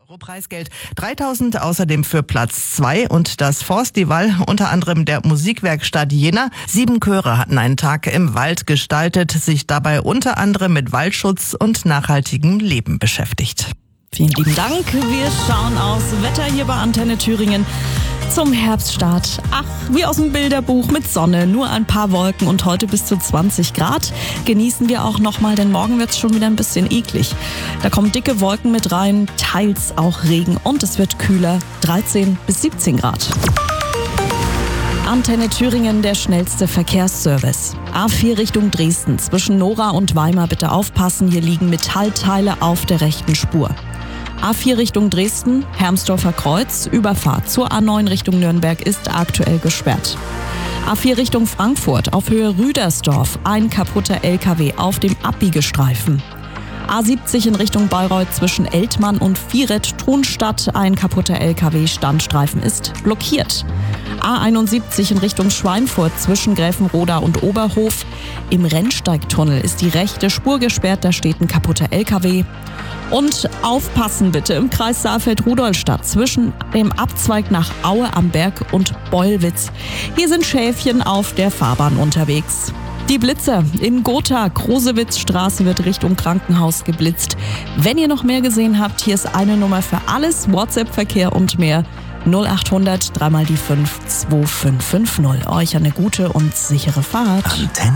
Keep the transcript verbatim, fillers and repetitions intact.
Euro Preisgeld, dreitausend außerdem für Platz zwei und das Forstival, unter anderem der Musikwerkstatt Jena. Sieben Chöre hatten einen Tag im Wald gestaltet, sich dabei unter anderem mit Waldschutz und nachhaltigem Leben beschäftigt. Vielen lieben Dank. Wir schauen aufs Wetter hier bei Antenne Thüringen zum Herbststart. Ach, wie aus dem Bilderbuch mit Sonne, nur ein paar Wolken und heute bis zu zwanzig Grad. Genießen wir auch nochmal, denn morgen wird's schon wieder ein bisschen eklig. Da kommen dicke Wolken mit rein, teils auch Regen und es wird kühler, dreizehn bis siebzehn Grad. Antenne Thüringen, der schnellste Verkehrsservice. A vier Richtung Dresden, zwischen Nora und Weimar bitte aufpassen, hier liegen Metallteile auf der rechten Spur. A vier Richtung Dresden, Hermsdorfer Kreuz, Überfahrt zur A neun Richtung Nürnberg ist aktuell gesperrt. A vier Richtung Frankfurt, auf Höhe Rüdersdorf, ein kaputter L K W auf dem Abbiegestreifen. A siebzig in Richtung Bayreuth zwischen Eltmann und Viret-Thunstadt, ein kaputter L K W-Standstreifen ist blockiert. A einundsiebzig in Richtung Schweinfurt zwischen Gräfenroda und Oberhof. Im Rennsteigtunnel ist die rechte Spur gesperrt, da steht ein kaputter L K W. Und aufpassen bitte im Kreis Saalfeld-Rudolstadt zwischen dem Abzweig nach Aue am Berg und Beulwitz. Hier sind Schäfchen auf der Fahrbahn unterwegs. Die Blitzer in Gotha, Krosewitzstraße wird Richtung Krankenhaus geblitzt. Wenn ihr noch mehr gesehen habt, hier ist eine Nummer für alles, WhatsApp-Verkehr und mehr. null achthundert drei mal die fünf zwei fünf fünf null. Euch eine gute und sichere Fahrt. Antenne.